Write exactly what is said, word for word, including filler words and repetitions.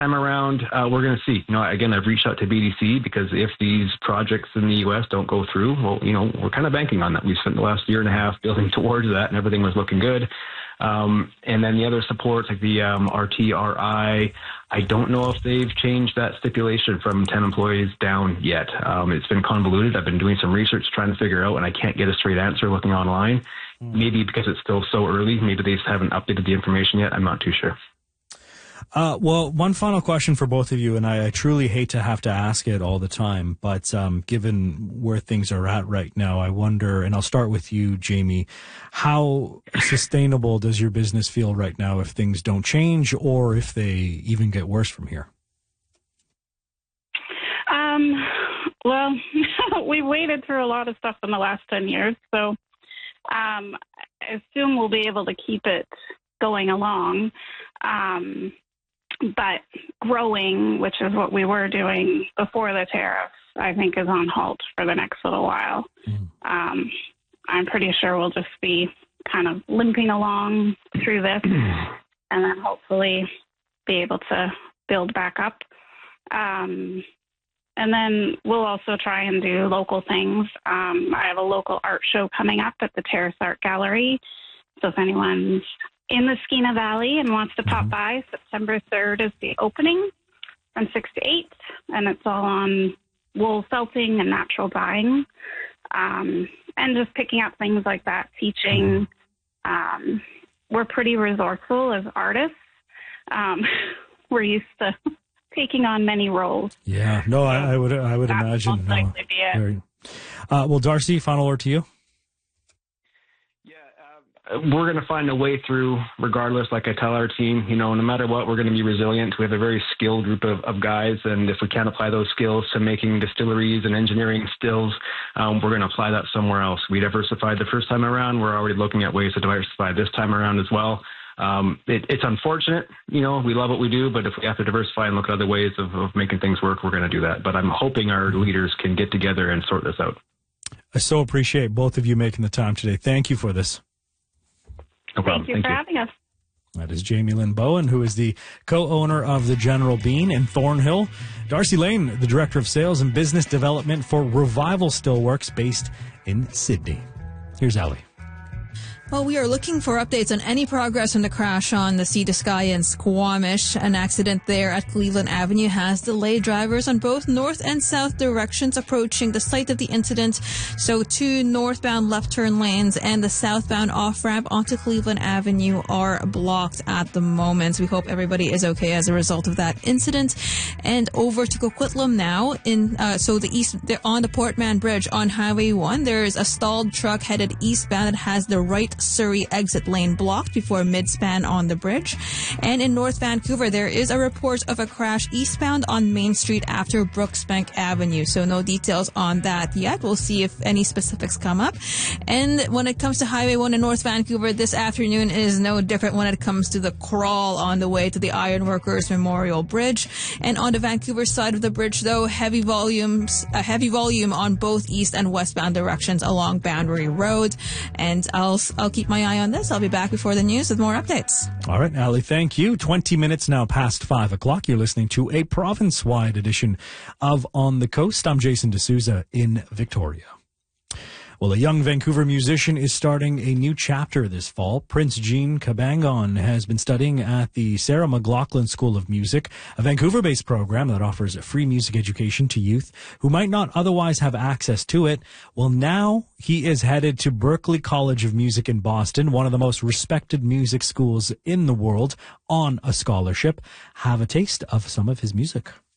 time around, uh, we're going to see. You know, again, I've reached out to B D C because if these projects in the U S don't go through, well, you know, we're kind of banking on that. We spent the last year and a half building towards that, and everything was looking good. Um, and then the other supports, like the um, R T R I, I don't know if they've changed that stipulation from ten employees down yet. Um, it's been convoluted. I've been doing some research trying to figure out, and I can't get a straight answer looking online. Mm. Maybe because it's still so early. Maybe they just haven't updated the information yet. I'm not too sure. Uh, well, one final question for both of you, and I, I truly hate to have to ask it all the time, but um, given where things are at right now, I wonder, and I'll start with you, Jamie, how sustainable does your business feel right now if things don't change or if they even get worse from here? Um, well, we waded through a lot of stuff in the last ten years, so um, I assume we'll be able to keep it going along. Um, But growing, which is what we were doing before the tariffs, I think is on halt for the next little while. Mm. Um, I'm pretty sure we'll just be kind of limping along through this and then hopefully be able to build back up. Um, and then we'll also try and do local things. Um, I have a local art show coming up at the Terrace Art Gallery. So if anyone's in the Skeena Valley and wants to pop by, September third is the opening from six to eight, and it's all on wool felting and natural dyeing, um, and just picking up things like that, teaching. Um, we're pretty resourceful as artists. Um, we're used to taking on many roles. Yeah, no, I, I would I would That's imagine. No. Very, uh, well, Darcy, final word to you. We're going to find a way through regardless. Like I tell our team, you know, no matter what, we're going to be resilient. We have a very skilled group of, of guys. And if we can't apply those skills to making distilleries and engineering stills, um, we're going to apply that somewhere else. We diversified the first time around. We're already looking at ways to diversify this time around as well. Um, it, it's unfortunate, you know, we love what we do, but if we have to diversify and look at other ways of, of making things work, we're going to do that. But I'm hoping our leaders can get together and sort this out. I so appreciate both of you making the time today. Thank you for this. No problem. Thank you Thank for you. having us. That is Jamie Lynn Bowen, who is the co-owner of the General Bean in Thornhill. Darcy Lane, the Director of Sales and Business Development for Revival Stillworks, based in Sydney. Here's Ali. Well, we are looking for updates on any progress on the crash on the Sea to Sky in Squamish. An accident there at Cleveland Avenue has delayed drivers on both north and south directions approaching the site of the incident. So two northbound left turn lanes and the southbound off-ramp onto Cleveland Avenue are blocked at the moment. We hope everybody is okay as a result of that incident. And over to Coquitlam now. In uh, so the east on the Portman Bridge on Highway one, there is a stalled truck headed eastbound that has the right Surrey exit lane blocked before midspan on the bridge. And in North Vancouver, there is a report of a crash eastbound on Main Street after Brooksbank Avenue. So no details on that yet. We'll see if any specifics come up. And when it comes to Highway one in North Vancouver, this afternoon is no different when it comes to the crawl on the way to the Ironworkers Memorial Bridge. And on the Vancouver side of the bridge, though, heavy volumes, a heavy volume on both east and westbound directions along Boundary Road. And I'll, I'll keep my eye on this. I'll be back before the news with more updates. All right, Ali, thank you. twenty minutes now past five o'clock. You're listening to a province-wide edition of On the Coast. I'm Jason D'Souza in Victoria. Well, a young Vancouver musician is starting a new chapter this fall. Prince Jean Cabangon has been studying at the Sarah McLaughlin School of Music, a Vancouver-based program that offers free music education to youth who might not otherwise have access to it. Well, now he is headed to Berklee College of Music in Boston, one of the most respected music schools in the world, on a scholarship. Have a taste of some of his music.